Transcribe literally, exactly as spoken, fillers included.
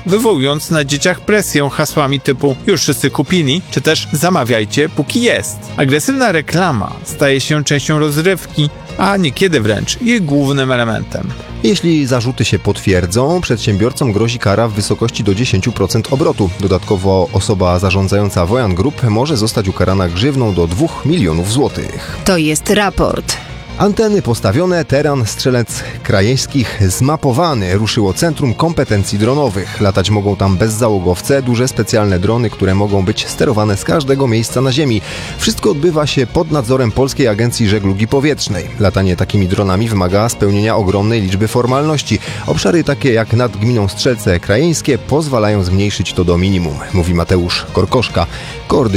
wywołując na dzieciach presję hasłami typu już wszyscy kupili, czy też zamawiajcie póki jest. Agresywna reklama staje się częścią rozrywki, a niekiedy wręcz jej głównym elementem. Jeśli zarzuty się potwierdzą, przedsiębiorcom grozi kara w wysokości do dziesięć procent obrotu. Dodatkowo osoba zarządzająca Wojan Group może zostać ukarana grzywną do dwóch milionów złotych. To jest raport. Anteny postawione, teren strzelec krajeńskich zmapowany. Ruszyło Centrum Kompetencji Dronowych. Latać mogą tam bezzałogowce, duże specjalne drony, które mogą być sterowane z każdego miejsca na ziemi. Wszystko odbywa się pod nadzorem Polskiej Agencji Żeglugi Powietrznej. Latanie takimi dronami wymaga spełnienia ogromnej liczby formalności. Obszary takie jak nad gminą Strzelce Krajeńskie pozwalają zmniejszyć to do minimum, mówi Mateusz Korkoszka, koordynator